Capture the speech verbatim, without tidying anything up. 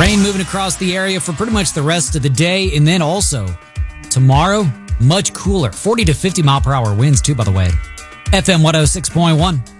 Rain moving across the area for pretty much the rest of the day. And then also tomorrow, much cooler. forty to fifty mile per hour winds too, by the way. F M one oh six point one.